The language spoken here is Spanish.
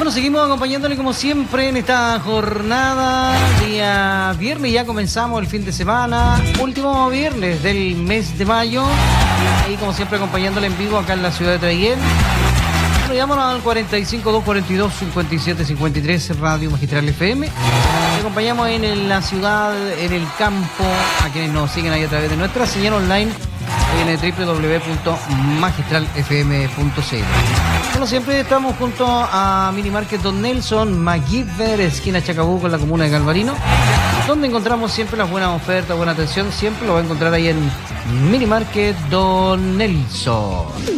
Bueno, seguimos acompañándole como siempre en esta jornada, día viernes, ya comenzamos el fin de semana, último viernes del mes de mayo, y como siempre acompañándole en vivo acá en la ciudad de Traiguén. Bueno, llámanos al 45-242-5753 Radio Magistral FM. Te acompañamos en la ciudad, en el campo, a quienes nos siguen ahí a través de nuestra señal online en www.magistralfm.cl. Bueno, siempre estamos junto a Mini Market Don Nelson, MacGyver, esquina Chacabuco, en la comuna de Galvarino, donde encontramos siempre las buenas ofertas, buena atención. Siempre lo va a encontrar ahí en Mini Market Don Nelson.